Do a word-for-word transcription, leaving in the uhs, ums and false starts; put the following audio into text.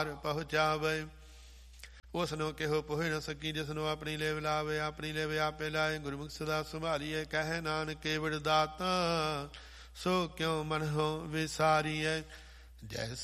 ਪਹੁੰਚਾਵੇ। ਉਸਨੂੰ ਕਿਹੋ ਪੋਹਿ ਨ ਸਕੀ, ਜਿਸਨੂੰ ਆਪਣੀ ਲੇਵ ਲਾਵੇ। ਆਪਣੀ ਲੇਵ ਆਪੇ ਲਾਏ, ਗੁਰਮੁਖ ਸਦਾ ਸੰਭਾਲੀਏ। ਕਹਿ ਨਾਨਕ ਕੇਵੜ ਦਾਤਾ, ਸੋ ਕਿਉ ਮਨਹੁ ਵਿਸਾਰੀਐ। ਜੈ